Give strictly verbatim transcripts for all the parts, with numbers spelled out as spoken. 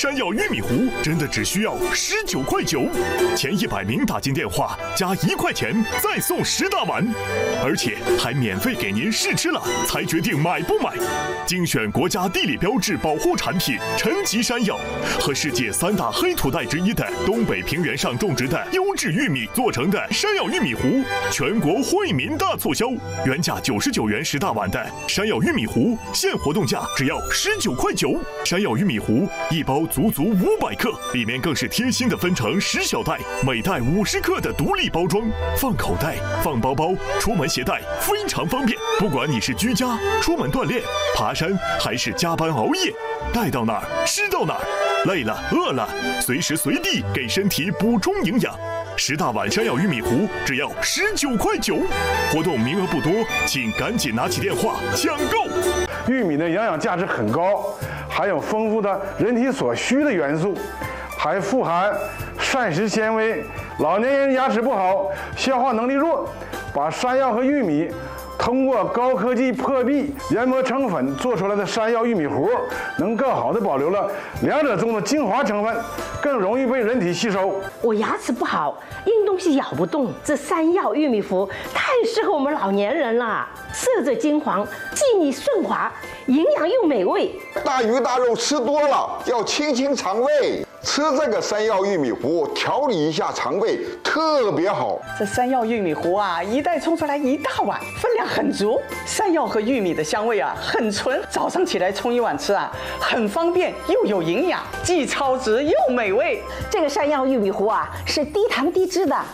山药玉米糊真的只需要十九块九，前一百名打进电话加一块钱再送十大碗，而且还免费给您试吃了才决定买不买。精选国家地理标志保护产品陈吉山药和世界三大黑土带之一的东北平原上种植的优质玉米做成的山药玉米糊，全国惠民大促销，原价九十九元十大碗的山药玉米糊，现活动价只要十九块九。山药玉米糊一包足足五百克，里面更是贴心的分成十小袋，每袋五十克的独立包装，放口袋、放包包、出门携带非常方便。不管你是居家、出门锻炼、爬山，还是加班熬夜，带到哪儿吃到哪儿，累了饿了，随时随地给身体补充营养。十大碗山药玉米糊只要十九块九，活动名额不多，请赶紧拿起电话抢购。 玉米的营养价值很高，含有丰富的人体所需的元素，还富含膳食纤维。老年人牙齿不好，消化能力弱，把山药和玉米通过高科技破壁研磨成粉做出来的山药玉米糊，能更好地保留了两者中的精华成分，更容易被人体吸收。 我牙齿不好，硬东西咬不动，这山药玉米糊太适合我们老年人了，色泽金黄，细腻顺滑，营养又美味。 大鱼大肉吃多了要清清肠胃，吃这个山药玉米糊调理一下肠胃特别好。 这山药玉米糊啊，一袋冲出来一大碗，分量很足。山药和玉米的香味啊很纯，早上起来冲一碗吃啊，很方便又有营养，既超值又美味。 这个山药玉米糊啊是低糖低脂的。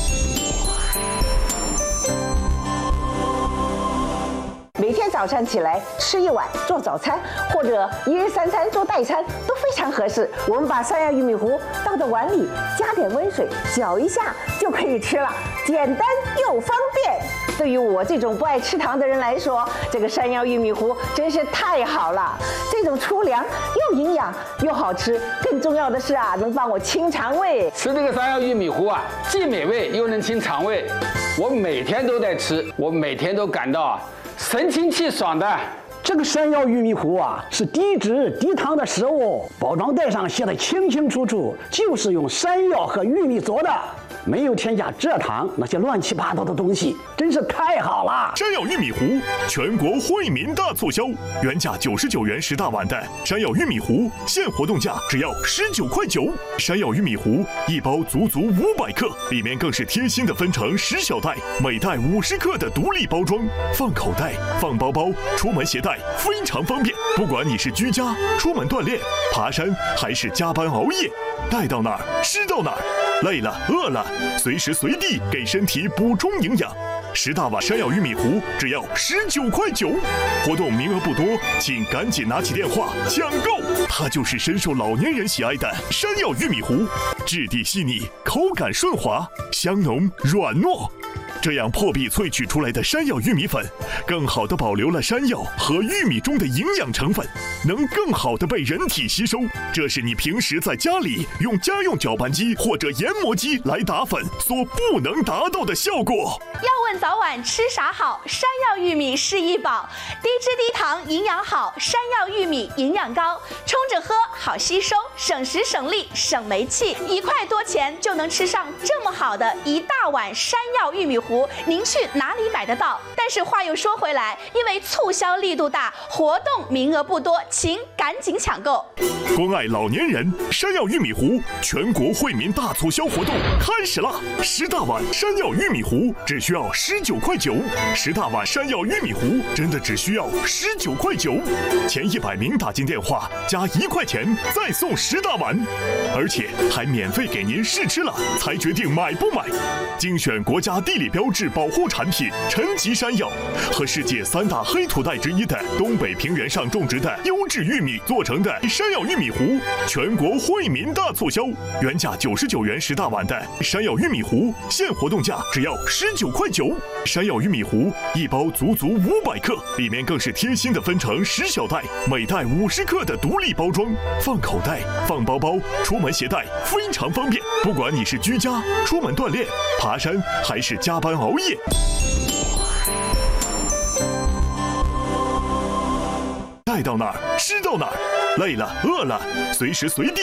每天早上起来吃一碗做早餐，或者一日三餐做代餐都非常合适。我们把山药玉米糊倒到碗里，加点温水，搅一下就可以吃了，简单又方便。对于我这种不爱吃糖的人来说，这个山药玉米糊真是太好了。这种粗粮又营养又好吃，更重要的是啊，能帮我清肠胃。 吃这个山药玉米糊啊，既美味又能清肠胃。我每天都在吃，我每天都感到啊神清气爽的。 这个山药玉米糊啊，是低脂低糖的食物，包装袋上写的清清楚楚，就是用山药和玉米做的，没有添加蔗糖那些乱七八糟的东西，真是太好了。 山药玉米糊全国惠民大促销，原价九十九元十大碗的山药玉米糊，现活动价只要十九块九。山药玉米糊一包足足五百克，里面更是贴心的分成十小袋，每袋五十克的独立包装，放口袋、放包包、出门携带非常方便。不管你是居家、出门锻炼、爬山，还是加班熬夜，带到哪儿吃到哪儿，累了饿了，随时随地给身体补充营养。十大碗山药玉米糊只要十九块九，活动名额不多，请赶紧拿起电话抢购。它就是深受老年人喜爱的山药玉米糊，质地细腻，口感顺滑，香浓软糯。这样破壁萃取出来的山药玉米粉，更好地保留了山药和玉米中的营养成分，能更好地被人体吸收。这是你平时在家里用家用搅拌机或者研磨机来打粉所不能达到的效果。 要问早晚吃啥好，山药玉米是一宝，低脂低糖，营养好，山药玉米营养高，冲着喝好吸收，省时省力省煤气，一块多钱就能吃上这么好的一大碗山药玉米糊，您去哪里买得到？但是话又说回来，因为促销力度大，活动名额不多，请赶紧抢购。 关爱老年人，山药玉米糊全国惠民大促销活动开始了！十大碗山药玉米糊只需要十九块九，十大碗山药玉米糊真的只需要十九块九，前一百名打进电话加一块钱再送十大碗，而且还免费给您试吃了才决定买不买。精选国家地理标志保护产品陈吉山药和世界三大黑土带之一的东北平原上种植的优质玉米做成的山药玉米糊，全国惠民大促销，原价九十九元十大碗的山药玉米糊，现活动价只要十九块九。山药玉米糊一包足足五百克，里面更是贴心的分成十小袋，每袋五十克的独立包装，放口袋、放包包、出门携带非常方便。不管你是居家、出门锻炼、爬山，还是加班熬夜，带到哪儿吃到哪儿，累了饿了，随时随地